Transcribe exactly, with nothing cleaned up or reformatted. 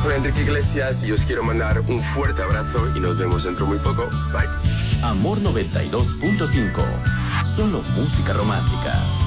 soy Enrique Iglesias y os quiero mandar un fuerte abrazo y nos vemos dentro muy poco. Bye. Amor noventa y dos punto cinco. Solo música romántica.